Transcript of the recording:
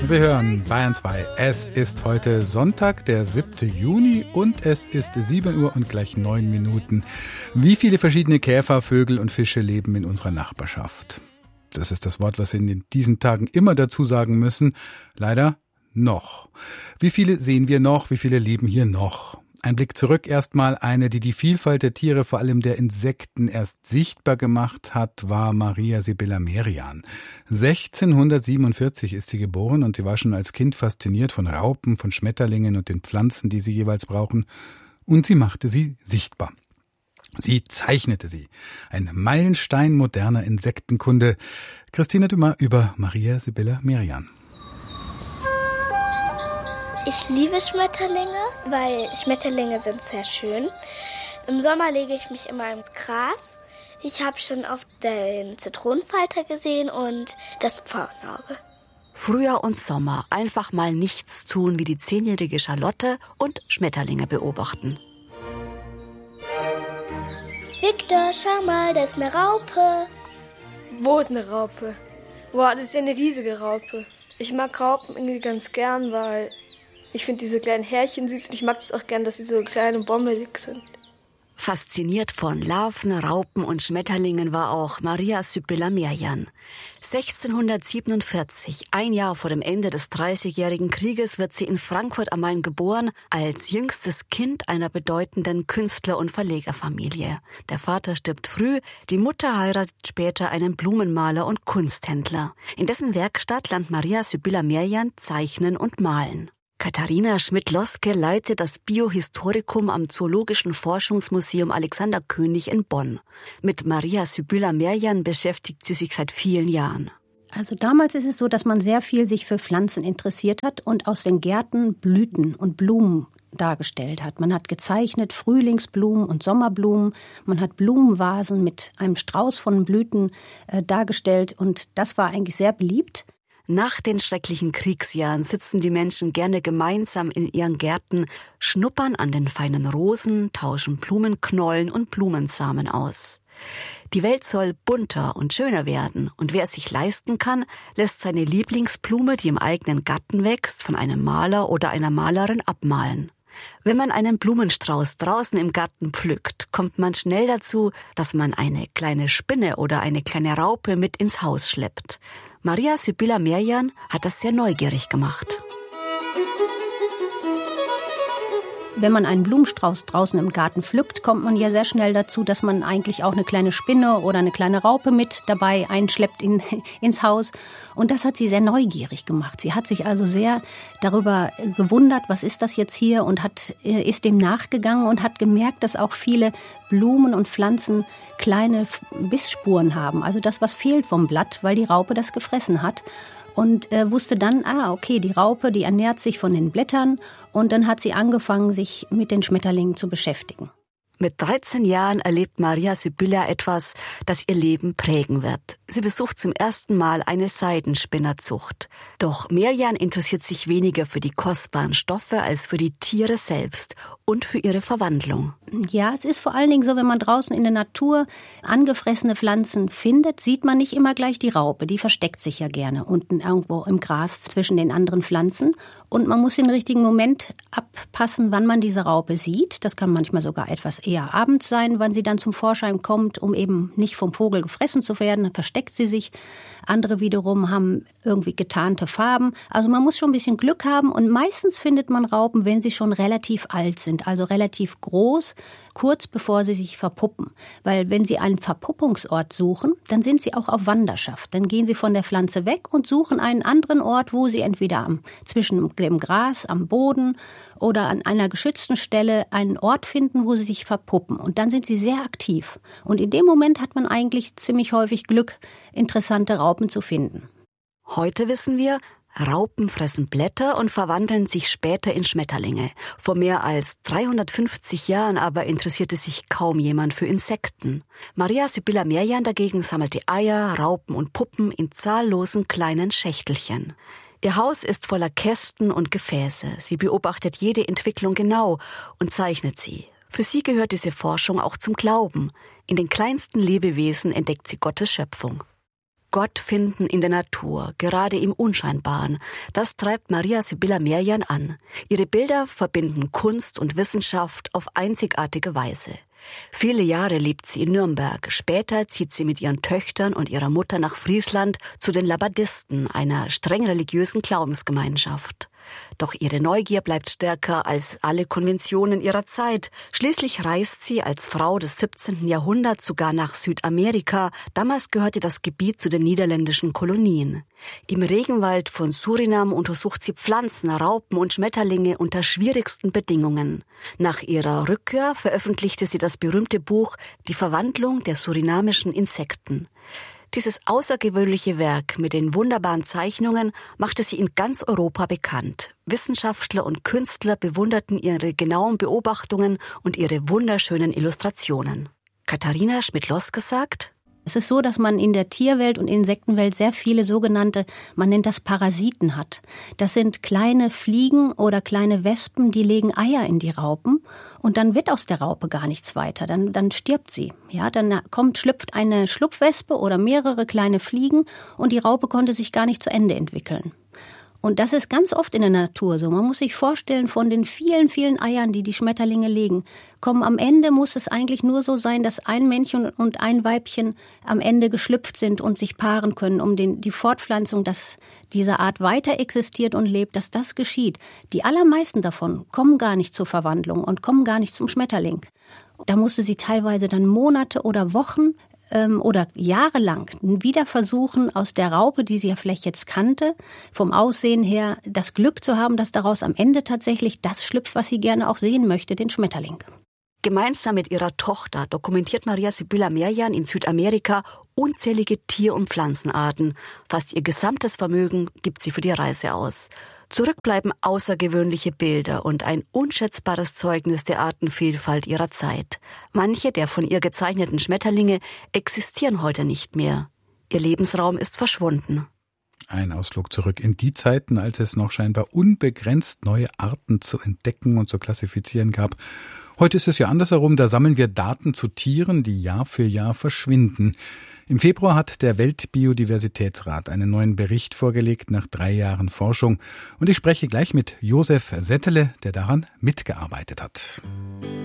Sie hören Bayern 2. Es ist heute Sonntag, der 7. Juni und es ist 7 Uhr und gleich 9 Minuten. Wie viele verschiedene Käfer, Vögel und Fische leben in unserer Nachbarschaft? Das ist das Wort, was Sie in diesen Tagen immer dazu sagen müssen. Leider noch. Wie viele sehen wir noch? Wie viele leben hier noch? Ein Blick zurück erstmal. Eine, die die Vielfalt der Tiere, vor allem der Insekten, erst sichtbar gemacht hat, war Maria Sibylla Merian. 1647 ist sie geboren und sie war schon als Kind fasziniert von Raupen, von Schmetterlingen und den Pflanzen, die sie jeweils brauchen. Und sie machte sie sichtbar. Sie zeichnete sie. Ein Meilenstein moderner Insektenkunde. Christine Dumas über Maria Sibylla Merian. Ich liebe Schmetterlinge, weil Schmetterlinge sind sehr schön. Im Sommer lege ich mich immer ins Gras. Ich habe schon oft den Zitronenfalter gesehen und das Pfauenauge. Frühjahr und Sommer, einfach mal nichts tun wie die 10-jährige Charlotte und Schmetterlinge beobachten. Victor, schau mal, da ist eine Raupe. Wo ist eine Raupe? Boah, das ist ja eine riesige Raupe. Ich mag Raupen irgendwie ganz gern, weil ich finde diese kleinen Härchen süß und ich mag das auch gern, dass sie so klein und bommelig sind. Fasziniert von Larven, Raupen und Schmetterlingen war auch Maria Sibylla Merian. 1647, ein Jahr vor dem Ende des 30-jährigen Krieges, wird sie in Frankfurt am Main geboren, als jüngstes Kind einer bedeutenden Künstler- und Verlegerfamilie. Der Vater stirbt früh, die Mutter heiratet später einen Blumenmaler und Kunsthändler. In dessen Werkstatt lernt Maria Sibylla Merian zeichnen und malen. Katharina Schmidt-Loske leitet das Biohistorikum am Zoologischen Forschungsmuseum Alexander König in Bonn. Mit Maria Sibylla Merian beschäftigt sie sich seit vielen Jahren. Also damals ist es so, dass man sehr viel sich für Pflanzen interessiert hat und aus den Gärten Blüten und Blumen dargestellt hat. Man hat gezeichnet Frühlingsblumen und Sommerblumen. Man hat Blumenvasen mit einem Strauß von Blüten dargestellt und das war eigentlich sehr beliebt. Nach den schrecklichen Kriegsjahren sitzen die Menschen gerne gemeinsam in ihren Gärten, schnuppern an den feinen Rosen, tauschen Blumenknollen und Blumensamen aus. Die Welt soll bunter und schöner werden und wer es sich leisten kann, lässt seine Lieblingsblume, die im eigenen Garten wächst, von einem Maler oder einer Malerin abmalen. Wenn man einen Blumenstrauß draußen im Garten pflückt, kommt man schnell dazu, dass man eine kleine Spinne oder eine kleine Raupe mit ins Haus schleppt. Maria Sibylla Merian hat das sehr neugierig gemacht. Wenn man einen Blumenstrauß draußen im Garten pflückt, kommt man ja sehr schnell dazu, dass man eigentlich auch eine kleine Spinne oder eine kleine Raupe mit dabei einschleppt ins Haus. Und das hat sie sehr neugierig gemacht. Sie hat sich also sehr darüber gewundert, was ist das jetzt hier, und ist dem nachgegangen und hat gemerkt, dass auch viele Blumen und Pflanzen kleine Bissspuren haben. Also das, was fehlt vom Blatt, weil die Raupe das gefressen hat. Und wusste dann, okay, die Raupe, die ernährt sich von den Blättern. Und dann hat sie angefangen, sich mit den Schmetterlingen zu beschäftigen. Mit 13 Jahren erlebt Maria Sibylla etwas, das ihr Leben prägen wird. Sie besucht zum ersten Mal eine Seidenspinnerzucht. Doch Merian interessiert sich weniger für die kostbaren Stoffe als für die Tiere selbst und für ihre Verwandlung. Ja, es ist vor allen Dingen so, wenn man draußen in der Natur angefressene Pflanzen findet, sieht man nicht immer gleich die Raupe. Die versteckt sich ja gerne unten irgendwo im Gras zwischen den anderen Pflanzen. Und man muss den richtigen Moment abpassen, wann man diese Raupe sieht. Das kann manchmal sogar etwas eher abends sein, wann sie dann zum Vorschein kommt, um eben nicht vom Vogel gefressen zu werden. Dann versteckt sie sich. Andere wiederum haben irgendwie getarnte Farben. Also man muss schon ein bisschen Glück haben. Und meistens findet man Raupen, wenn sie schon relativ alt sind, also relativ groß, kurz bevor sie sich verpuppen. Weil wenn sie einen Verpuppungsort suchen, dann sind sie auch auf Wanderschaft. Dann gehen sie von der Pflanze weg und suchen einen anderen Ort, wo sie entweder zwischen dem Gras, am Boden oder an einer geschützten Stelle einen Ort finden, wo sie sich verpuppen. Und dann sind sie sehr aktiv. Und in dem Moment hat man eigentlich ziemlich häufig Glück, interessante Raupen zu finden. Heute wissen wir, Raupen fressen Blätter und verwandeln sich später in Schmetterlinge. Vor mehr als 350 Jahren aber interessierte sich kaum jemand für Insekten. Maria Sibylla Merian dagegen sammelte Eier, Raupen und Puppen in zahllosen kleinen Schächtelchen. Ihr Haus ist voller Kästen und Gefäße. Sie beobachtet jede Entwicklung genau und zeichnet sie. Für sie gehört diese Forschung auch zum Glauben. In den kleinsten Lebewesen entdeckt sie Gottes Schöpfung. Gott finden in der Natur, gerade im Unscheinbaren. Das treibt Maria Sibylla Merjan an. Ihre Bilder verbinden Kunst und Wissenschaft auf einzigartige Weise. Viele Jahre lebt sie in Nürnberg. Später zieht sie mit ihren Töchtern und ihrer Mutter nach Friesland zu den Labadisten, einer streng religiösen Glaubensgemeinschaft. Doch ihre Neugier bleibt stärker als alle Konventionen ihrer Zeit. Schließlich reist sie als Frau des 17. Jahrhunderts sogar nach Südamerika. Damals gehörte das Gebiet zu den niederländischen Kolonien. Im Regenwald von Surinam untersucht sie Pflanzen, Raupen und Schmetterlinge unter schwierigsten Bedingungen. Nach ihrer Rückkehr veröffentlichte sie das berühmte Buch »Die Verwandlung der surinamischen Insekten«. Dieses außergewöhnliche Werk mit den wunderbaren Zeichnungen machte sie in ganz Europa bekannt. Wissenschaftler und Künstler bewunderten ihre genauen Beobachtungen und ihre wunderschönen Illustrationen. Katharina Schmidt-Loske sagt: Es ist so, dass man in der Tierwelt und Insektenwelt sehr viele sogenannte, man nennt das Parasiten hat. Das sind kleine Fliegen oder kleine Wespen, die legen Eier in die Raupen und dann wird aus der Raupe gar nichts weiter. Dann stirbt sie. Ja, dann schlüpft eine Schlupfwespe oder mehrere kleine Fliegen und die Raupe konnte sich gar nicht zu Ende entwickeln. Und das ist ganz oft in der Natur so. Man muss sich vorstellen, von den vielen, vielen Eiern, die die Schmetterlinge legen, am Ende muss es eigentlich nur so sein, dass ein Männchen und ein Weibchen am Ende geschlüpft sind und sich paaren können, um die Fortpflanzung, dass diese Art weiter existiert und lebt, dass das geschieht. Die allermeisten davon kommen gar nicht zur Verwandlung und kommen gar nicht zum Schmetterling. Da musste sie teilweise dann Monate oder Wochen oder jahrelang wieder versuchen, aus der Raupe, die sie ja vielleicht jetzt kannte, vom Aussehen her das Glück zu haben, dass daraus am Ende tatsächlich das schlüpft, was sie gerne auch sehen möchte, den Schmetterling. Gemeinsam mit ihrer Tochter dokumentiert Maria Sibylla Merjan in Südamerika unzählige Tier- und Pflanzenarten. Fast ihr gesamtes Vermögen gibt sie für die Reise aus. Zurück bleiben außergewöhnliche Bilder und ein unschätzbares Zeugnis der Artenvielfalt ihrer Zeit. Manche der von ihr gezeichneten Schmetterlinge existieren heute nicht mehr. Ihr Lebensraum ist verschwunden. Ein Ausflug zurück in die Zeiten, als es noch scheinbar unbegrenzt neue Arten zu entdecken und zu klassifizieren gab. Heute ist es ja andersherum, da sammeln wir Daten zu Tieren, die Jahr für Jahr verschwinden. Im Februar hat der Weltbiodiversitätsrat einen neuen Bericht vorgelegt nach 3 Jahren Forschung. Und ich spreche gleich mit Josef Settele, der daran mitgearbeitet hat.